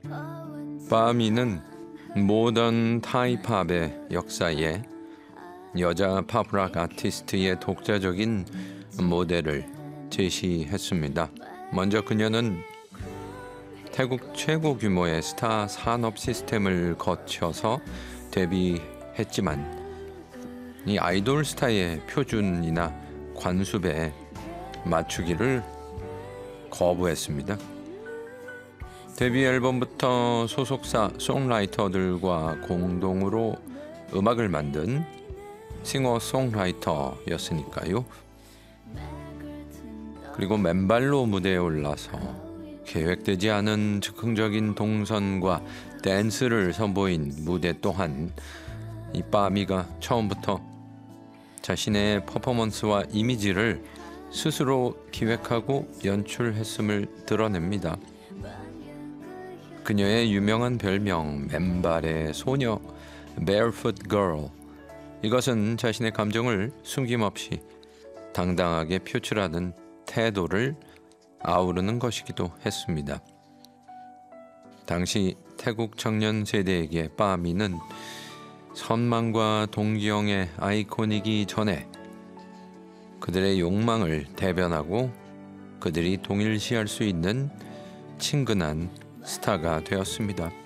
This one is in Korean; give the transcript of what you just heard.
바미는 모던 타이팝의 역사에 여자 팝락 아티스트의 독자적인 모델을 제시했습니다. 먼저 그녀는 태국 최고 규모의 스타 산업 시스템을 거쳐서 데뷔했지만 이 아이돌 스타의 표준이나 관습에 맞추기를 거부했습니다. 데뷔 앨범부터 소속사 송라이터들과 공동으로 음악을 만든 싱어송라이터였으니까요. 그리고 맨발로 무대에 올라서 계획되지 않은 즉흥적인 동선과 댄스를 선보인 무대 또한 이 바미가 처음부터 자신의 퍼포먼스와 이미지를 스스로 기획하고 연출했음을 드러냅니다. 그녀의 유명한 별명 맨발의 소녀 Barefoot Girl, 이것은 자신의 감정을 숨김없이 당당하게 표출하는 태도를 아우르는 것이기도 했습니다. 당시 태국 청년 세대에게 바미는 선망과 동경의 아이콘이기 전에 그들의 욕망을 대변하고 그들이 동일시할 수 있는 친근한 스타가 되었습니다.